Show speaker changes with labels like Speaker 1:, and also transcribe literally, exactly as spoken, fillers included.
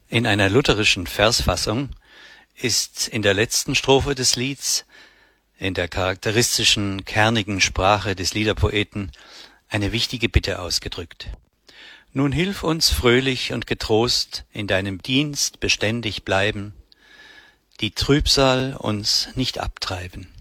Speaker 1: In einer lutherischen Versfassung ist in der letzten Strophe des Lieds, in der charakteristischen, kernigen Sprache des Liederpoeten, eine wichtige Bitte ausgedrückt. Nun hilf uns fröhlich und getrost in deinem Dienst beständig bleiben, die Trübsal uns nicht abtreiben.